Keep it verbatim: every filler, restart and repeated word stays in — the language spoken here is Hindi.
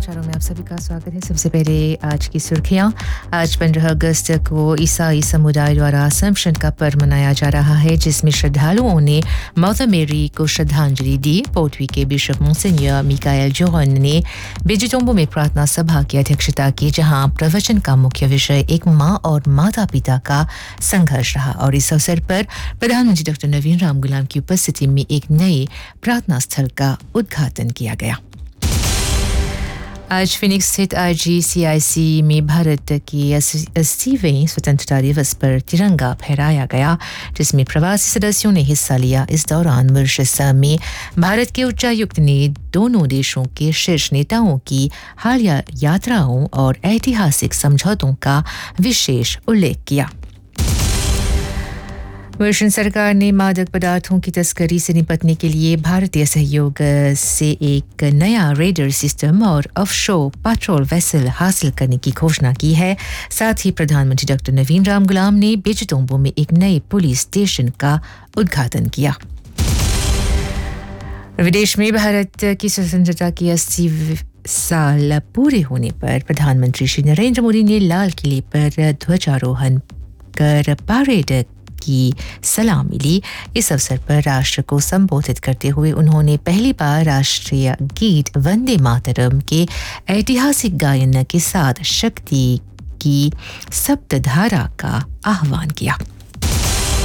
समाचारों में आप सभी का स्वागत है। सबसे पहले आज की सुर्खियां। आज पंद्रह अगस्त को ईसाई समुदाय द्वारा असम्पशन का पर्व मनाया जा रहा है, जिसमें श्रद्धालुओं ने मदर मेरी को श्रद्धांजलि दी। पोर्टवी के बिशप मोन्सेन्योर मिकाएल जोहन ने बेजिटोंबो में प्रार्थना सभा की अध्यक्षता की, जहां प्रवचन का मुख्य विषय एक माँ और माता पिता का संघर्ष रहा और इस अवसर पर प्रधानमंत्री डॉक्टर नवीन राम गुलाम की उपस्थिति में एक नए प्रार्थना स्थल का उद्घाटन किया गया। आज फिनिक्स स्थित आई जी सी आई सी में भारत की अस्सीवें स्वतंत्रता दिवस पर तिरंगा फहराया गया, जिसमें प्रवासी सदस्यों ने हिस्सा लिया। इस दौरान मॉरिशस में भारत के उच्चायुक्त ने दोनों देशों के शीर्ष नेताओं की हालिया यात्राओं और ऐतिहासिक समझौतों का विशेष उल्लेख किया। मॉरिशस सरकार ने मादक पदार्थों की तस्करी से निपटने के लिए भारतीय सहयोग से एक नया रेडर सिस्टम और ऑफशोर पेट्रोल वेसल हासिल करने की घोषणा की है। साथ ही प्रधानमंत्री डॉक्टर नवीन राम गुलाम ने बेजिटोंबो में एक नए पुलिस स्टेशन का उद्घाटन किया। विदेश में भारत की स्वतंत्रता की अस्सी साल पूरे होने पर प्रधानमंत्री श्री नरेंद्र मोदी ने लाल किले पर ध्वजारोहण कर परेड की सलामी ली। इस अवसर पर राष्ट्र को संबोधित करते हुए उन्होंने पहली बार राष्ट्रीय गीत वंदे मातरम के ऐतिहासिक गायन के साथ शक्ति की सप्तधारा का आह्वान किया।